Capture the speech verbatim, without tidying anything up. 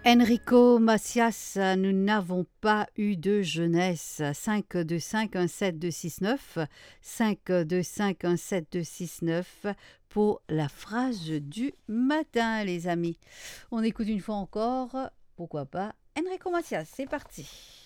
Enrico Macias, nous n'avons pas eu de jeunesse. cinq deux cinq un sept deux six neuf, cinq deux cinq un sept deux six neuf pour la phrase du matin, les amis. On écoute une fois encore, pourquoi pas, Enrico Macias, c'est parti.